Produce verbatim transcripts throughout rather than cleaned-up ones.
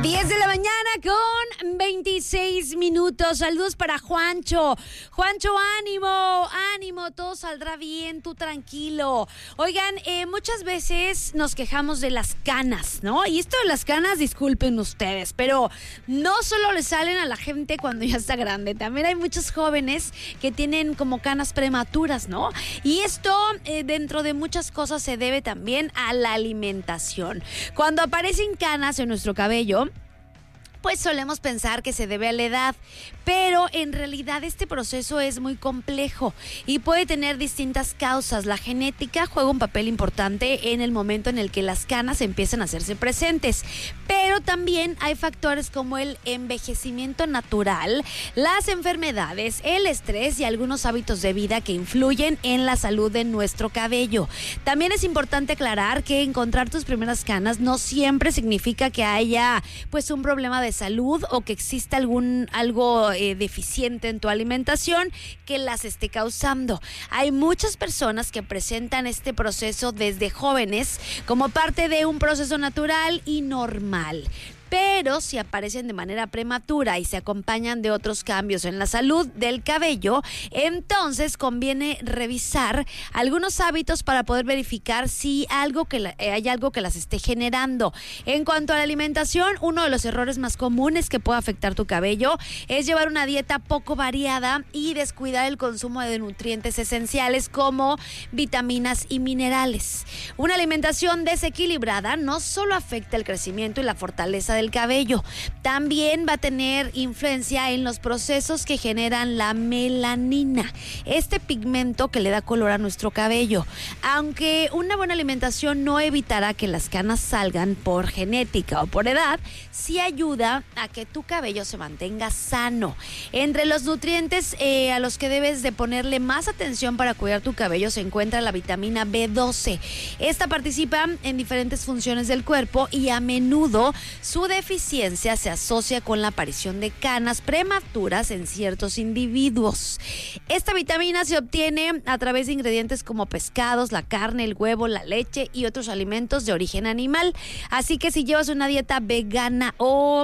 diez de la mañana con veintiséis minutos. Saludos para Juancho. Juancho, ánimo, ánimo, todo saldrá bien, tú tranquilo. Oigan, eh, muchas veces nos quejamos de las canas, ¿no? Y esto de las canas, disculpen ustedes, pero no solo le salen a la gente cuando ya está grande. También hay muchos jóvenes que tienen como canas prematuras, ¿no? Y esto, eh, dentro de muchas cosas, se debe también a la alimentación. Cuando aparecen canas en nuestro cabello, pues solemos pensar que se debe a la edad, pero en realidad este proceso es muy complejo y puede tener distintas causas. La genética juega un papel importante en el momento en el que las canas empiezan a hacerse presentes, pero también hay factores como el envejecimiento natural, las enfermedades, el estrés y algunos hábitos de vida que influyen en la salud de nuestro cabello. También es importante aclarar que encontrar tus primeras canas no siempre significa que haya pues un problema de salud o que exista algún algo eh, deficiente en tu alimentación que las esté causando. Hay muchas personas que presentan este proceso desde jóvenes como parte de un proceso natural y normal. Pero si aparecen de manera prematura y se acompañan de otros cambios en la salud del cabello, entonces conviene revisar algunos hábitos para poder verificar si algo que la, eh, hay algo que las esté generando. En cuanto a la alimentación, uno de los errores más comunes que puede afectar tu cabello es llevar una dieta poco variada y descuidar el consumo de nutrientes esenciales como vitaminas y minerales. Una alimentación desequilibrada no solo afecta el crecimiento y la fortaleza de el cabello, también va a tener influencia en los procesos que generan la melanina, este pigmento que le da color a nuestro cabello. Aunque una buena alimentación no evitará que las canas salgan por genética o por edad, sí ayuda a que tu cabello se mantenga sano. Entre los nutrientes eh, a los que debes de ponerle más atención para cuidar tu cabello se encuentra la vitamina B doce. Esta participa en diferentes funciones del cuerpo y a menudo su deficiencia se asocia con la aparición de canas prematuras en ciertos individuos. Esta vitamina se obtiene a través de ingredientes como pescados, la carne, el huevo, la leche y otros alimentos de origen animal. Así que si llevas una dieta vegana o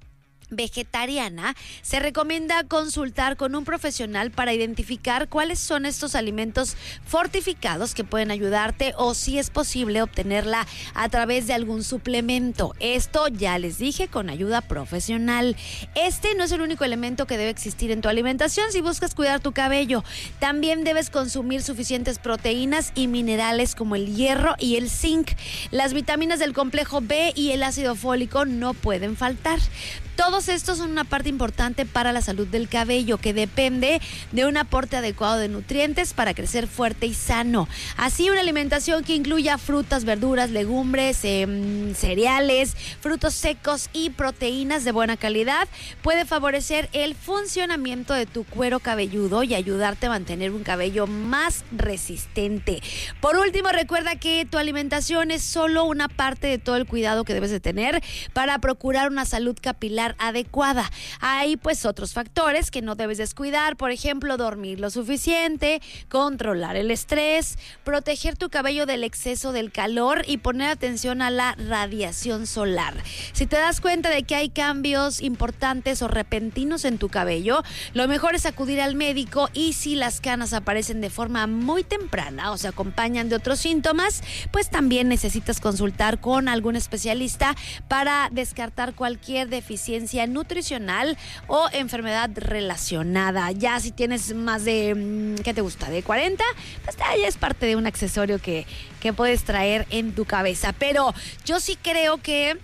vegetariana, se recomienda consultar con un profesional para identificar cuáles son estos alimentos fortificados que pueden ayudarte o si es posible obtenerla a través de algún suplemento. Esto ya les dije, con ayuda profesional. Este no es el único elemento que debe existir en tu alimentación si buscas cuidar tu cabello. También debes consumir suficientes proteínas y minerales como el hierro y el zinc. Las vitaminas del complejo B y el ácido fólico no pueden faltar. Todos estos son una parte importante para la salud del cabello, que depende de un aporte adecuado de nutrientes para crecer fuerte y sano. Así, una alimentación que incluya frutas, verduras, legumbres, eh, cereales, frutos secos y proteínas de buena calidad puede favorecer el funcionamiento de tu cuero cabelludo y ayudarte a mantener un cabello más resistente. Por último, recuerda que tu alimentación es solo una parte de todo el cuidado que debes de tener para procurar una salud capilar adecuada. Hay pues otros factores que no debes descuidar, por ejemplo, dormir lo suficiente, controlar el estrés, proteger tu cabello del exceso del calor y poner atención a la radiación solar. Si te das cuenta de que hay cambios importantes o repentinos en tu cabello, lo mejor es acudir al médico, y si las canas aparecen de forma muy temprana o se acompañan de otros síntomas, pues también necesitas consultar con algún especialista para descartar cualquier deficiencia nutricional o enfermedad relacionada. Ya si tienes más de, ¿qué te gusta? De cuarenta, pues ya es parte de un accesorio que, que puedes traer en tu cabeza. Pero yo sí creo que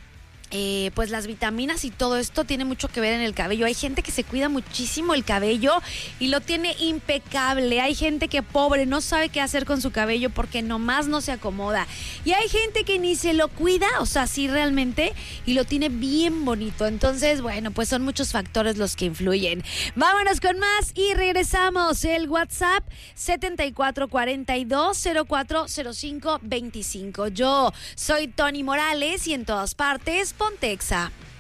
Eh, pues las vitaminas y todo esto tiene mucho que ver en el cabello. Hay gente que se cuida muchísimo el cabello y lo tiene impecable. Hay gente que, pobre, no sabe qué hacer con su cabello porque nomás no se acomoda. Y hay gente que ni se lo cuida, o sea, sí realmente, y lo tiene bien bonito. Entonces, bueno, pues son muchos factores los que influyen. Vámonos con más y regresamos. El WhatsApp setenta y cuatro cuarenta y dos cero cuatro cero cinco veinticinco. Yo soy Tony Morales y en todas partes Pontexa.